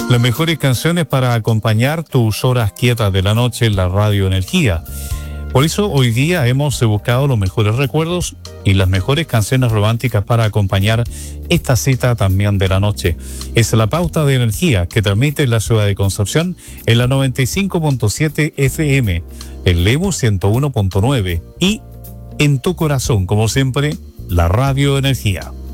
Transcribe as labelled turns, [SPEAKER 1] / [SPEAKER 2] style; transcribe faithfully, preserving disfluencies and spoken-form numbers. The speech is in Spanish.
[SPEAKER 1] Las mejores canciones para acompañar tus horas quietas de la noche en la Radio Energía. Por eso hoy día hemos buscado los mejores recuerdos y las mejores canciones románticas para acompañar esta cita también de la noche. Es la pauta de energía que transmite la ciudad de Concepción en la noventa y cinco punto siete F M, el Lebu ciento uno punto nueve y en tu corazón, como siempre, la Radio Energía.